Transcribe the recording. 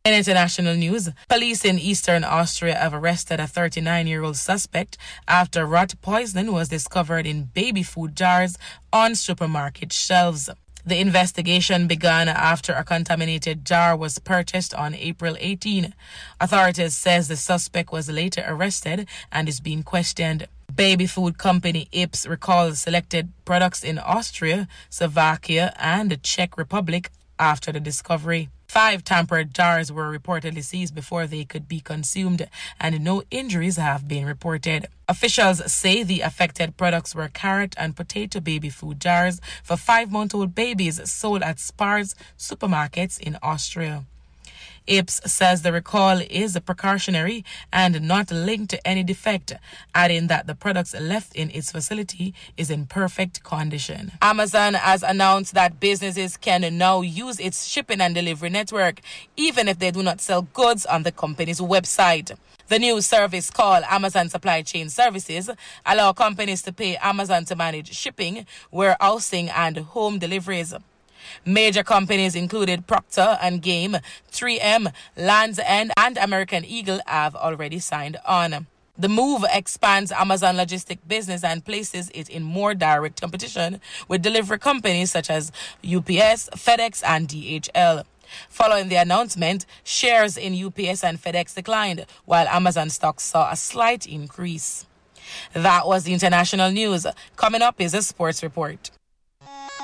In international news, police in eastern Austria have arrested a 39-year-old suspect after rat poison was discovered in baby food jars on supermarket shelves. The investigation began after a contaminated jar was purchased on April 18. Authorities says the suspect was later arrested and is being questioned. Baby food company Ips recalls selected products in Austria, Slovakia, and the Czech Republic after the discovery. 5 tampered jars were reportedly seized before they could be consumed, and no injuries have been reported. Officials say the affected products were carrot and potato baby food jars for 5-month-old babies sold at Spar's supermarkets in Austria. Ips says the recall is precautionary and not linked to any defect, adding that the products left in its facility is in perfect condition. Amazon has announced that businesses can now use its shipping and delivery network, even if they do not sell goods on the company's website. The new service called Amazon Supply Chain Services allows companies to pay Amazon to manage shipping, warehousing, and home deliveries. Major companies included Procter & Gamble, 3M, Lands' End, and American Eagle have already signed on. The move expands Amazon logistic business and places it in more direct competition with delivery companies such as UPS, FedEx, and DHL. Following the announcement, shares in UPS and FedEx declined, while Amazon stocks saw a slight increase. That was the international news. Coming up is a sports report.